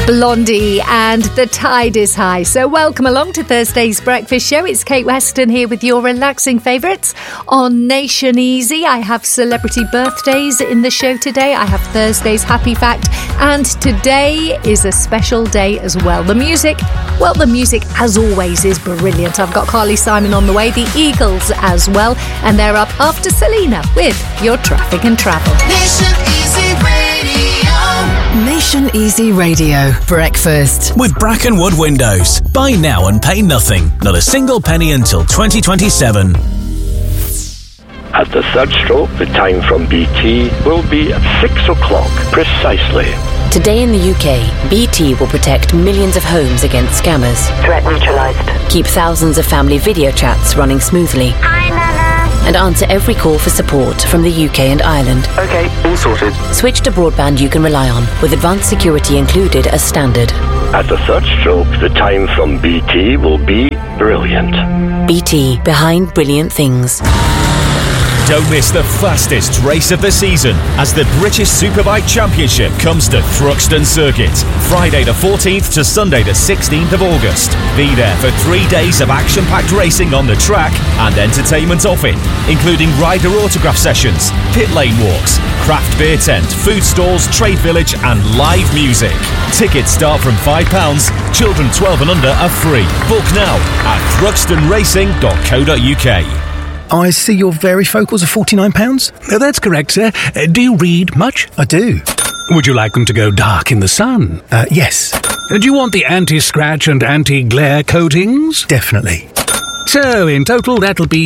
Blondie and The Tide is High. So welcome along to Thursday's breakfast show. It's Kate Weston here with your relaxing favourites on Nation Easy. I have celebrity birthdays in the show today. I have Thursday's Happy Fact, and today is a special day as well. The music as always is brilliant. I've got Carly Simon on the way, the Eagles as well, and they're up after Selena with your traffic and travel. Nation Easy Radio. Nation Easy Radio breakfast with Brackenwood Windows. Buy now and pay nothing. Not a single penny until 2027. At the third stroke, the time from BT will be at 6 o'clock precisely. Today in the UK, BT will protect millions of homes against scammers. Threat neutralised. Keep thousands of family video chats running smoothly. Hi, Nana. And answer every call for support from the UK and Ireland. OK, all sorted. Switch to broadband you can rely on, with advanced security included as standard. At the third stroke, the time from BT will be brilliant. BT, behind brilliant things. Don't miss the fastest race of the season as the British Superbike Championship comes to Thruxton Circuit. Friday the 14th to Sunday the 16th of August. Be there for 3 days of action-packed racing on the track and entertainment off it, including rider autograph sessions, pit lane walks, craft beer tent, food stalls, trade village and live music. Tickets start from £5. Children 12 and under are free. Book now at thruxtonracing.co.uk. I see your varifocals are £49. That's correct, sir. Do you read much? I do. Would you like them to go dark in the sun? Yes. Do you want the anti-scratch and anti-glare coatings? Definitely. So, in total, that'll be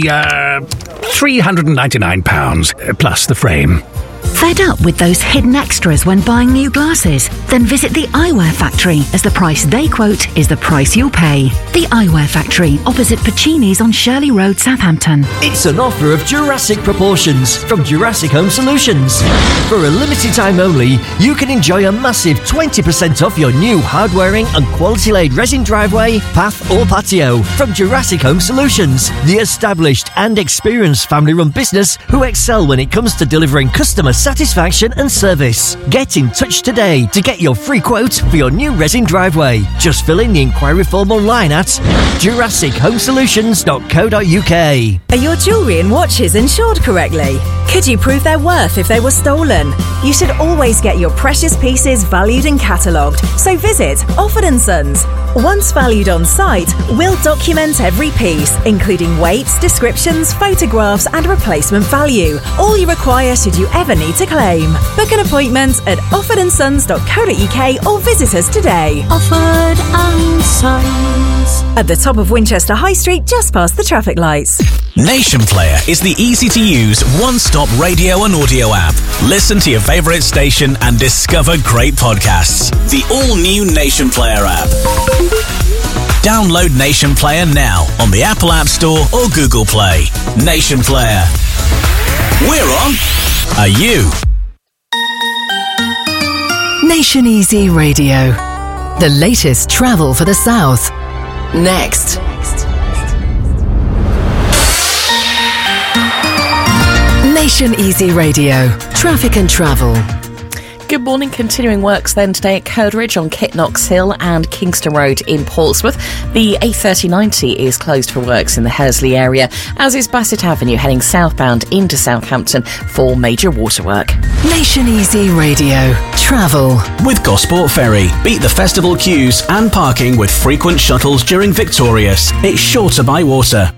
£399, plus the frame. Fed up with those hidden extras when buying new glasses? Then visit the Eyewear Factory, as the price they quote is the price you'll pay. The Eyewear Factory, opposite Pacini's on Shirley Road, Southampton. It's an offer of Jurassic proportions from Jurassic Home Solutions. For a limited time only, you can enjoy a massive 20% off your new hard-wearing and quality-laid resin driveway, path or patio from Jurassic Home Solutions, the established and experienced family-run business who excel when it comes to delivering customer satisfaction and service. Get in touch today to get your free quote for your new resin driveway. Just fill in the inquiry form online at jurassichomesolutions.co.uk. Are your jewellery and watches insured correctly? Could you prove their worth if they were stolen? You should always get your precious pieces valued and catalogued, so visit Offord & Sons. Once valued on site, we'll document every piece, including weights, descriptions, photographs and replacement value. All you require should you ever need to claim. Book an appointment at offordandsons.co.uk or visit us today. Offord & Sons. At the top of Winchester High Street, just past the traffic lights. Nation Player is the easy-to-use, one-stop radio and audio app. Listen to your favourite station and discover great podcasts. The all-new Nation Player app. Download Nation Player now on the Apple App Store or Google Play. Nation Player. We're on. Are you? Nation Easy Radio. The latest travel for the South. Next. Nation Easy Radio. Traffic and travel. Good morning. Continuing works then today at Coleridge on Kitnox Hill and Kingston Road in Portsmouth. The A3090 is closed for works in the Hersley area, as is Bassett Avenue heading southbound into Southampton for major waterwork. Nation Easy Radio. Travel. With Gosport Ferry. Beat the festival queues and parking with frequent shuttles during Victorious. It's sure to buy water.